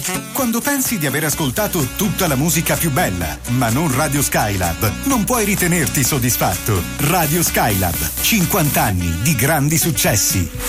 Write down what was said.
Quando pensi di aver ascoltato tutta la musica più bella, ma non Radio Skylab, non puoi ritenerti soddisfatto. Radio Skylab, 50 anni di grandi successi.